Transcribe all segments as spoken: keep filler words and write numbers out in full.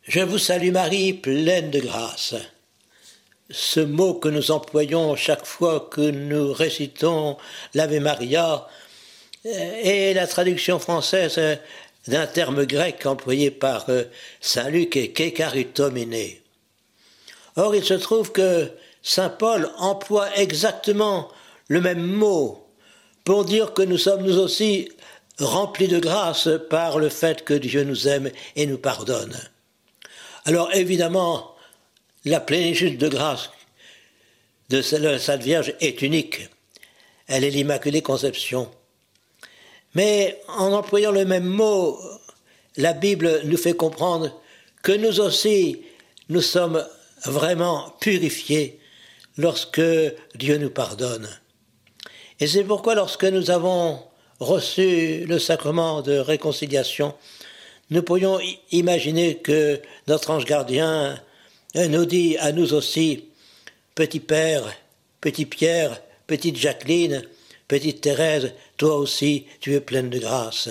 Je vous salue Marie, pleine de grâce. Ce mot que nous employons chaque fois que nous récitons l'Ave Maria est la traduction française d'un terme grec employé par saint Luc et kekaritomene. Or, il se trouve que saint Paul emploie exactement le même mot pour dire que nous sommes nous aussi remplis de grâce par le fait que Dieu nous aime et nous pardonne. Alors évidemment, la plénitude de grâce de la Sainte Vierge est unique. Elle est l'Immaculée Conception. Mais en employant le même mot, la Bible nous fait comprendre que nous aussi, nous sommes vraiment purifiés lorsque Dieu nous pardonne. Et c'est pourquoi lorsque nous avons reçu le sacrement de réconciliation, nous pourrions imaginer que notre ange gardien nous dit à nous aussi, petit Père, petit Pierre, petite Jacqueline, petite Thérèse, toi aussi tu es pleine de grâce.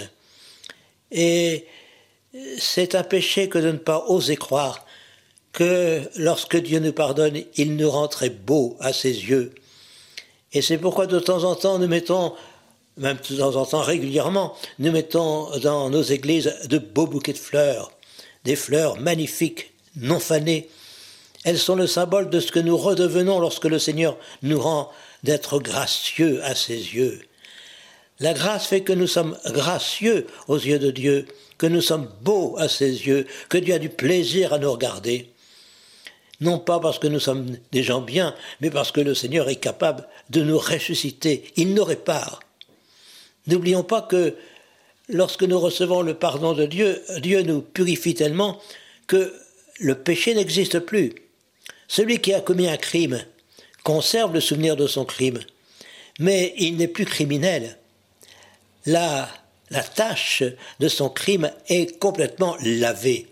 Et c'est un péché que de ne pas oser croire que lorsque Dieu nous pardonne, il nous rend très beaux à ses yeux. Et c'est pourquoi de temps en temps nous mettons, même de temps en temps régulièrement, nous mettons dans nos églises de beaux bouquets de fleurs, des fleurs magnifiques, non fanées. Elles sont le symbole de ce que nous redevenons lorsque le Seigneur nous rend d'être gracieux à ses yeux. La grâce fait que nous sommes gracieux aux yeux de Dieu, que nous sommes beaux à ses yeux, que Dieu a du plaisir à nous regarder. Non pas parce que nous sommes des gens bien, mais parce que le Seigneur est capable de nous ressusciter. Il nous répare. N'oublions pas que lorsque nous recevons le pardon de Dieu, Dieu nous purifie tellement que le péché n'existe plus. Celui qui a commis un crime conserve le souvenir de son crime, mais il n'est plus criminel. La, la tâche de son crime est complètement lavée.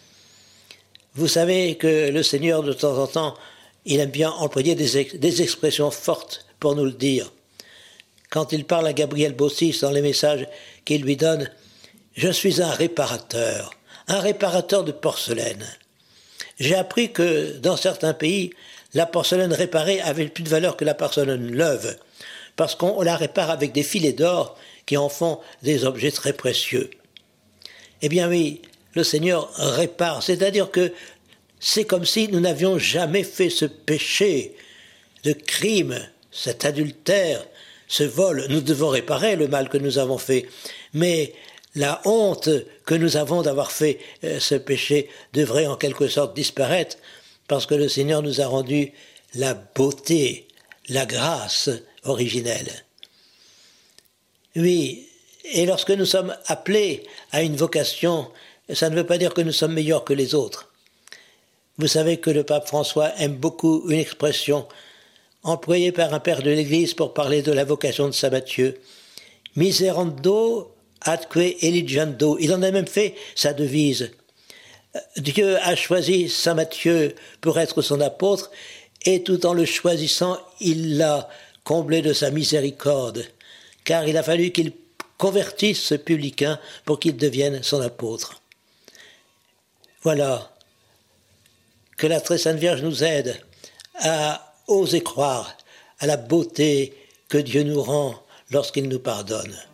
Vous savez que le Seigneur, de temps en temps, il aime bien employer des, ex- des expressions fortes pour nous le dire. Quand il parle à Gabriel Bossis dans les messages qu'il lui donne, « Je suis un réparateur, un réparateur de porcelaine. » J'ai appris que dans certains pays, la porcelaine réparée avait plus de valeur que la porcelaine neuve, parce qu'on la répare avec des filets d'or qui en font des objets très précieux. Eh bien oui, le Seigneur répare, c'est-à-dire que c'est comme si nous n'avions jamais fait ce péché, de crime, cet adultère, ce vol. Nous devons réparer le mal que nous avons fait, mais la honte que nous avons d'avoir fait euh, ce péché devrait en quelque sorte disparaître, parce que le Seigneur nous a rendu la beauté, la grâce originelle. Oui, et lorsque nous sommes appelés à une vocation, ça ne veut pas dire que nous sommes meilleurs que les autres. Vous savez que le pape François aime beaucoup une expression employée par un père de l'Église pour parler de la vocation de saint Matthieu. Miserando atque eligiando. Il en a même fait sa devise. Dieu a choisi saint Matthieu pour être son apôtre, et tout en le choisissant, il l'a comblé de sa miséricorde, car il a fallu qu'il convertisse ce publicain pour qu'il devienne son apôtre. Voilà, que la très sainte Vierge nous aide à oser croire à la beauté que Dieu nous rend lorsqu'il nous pardonne.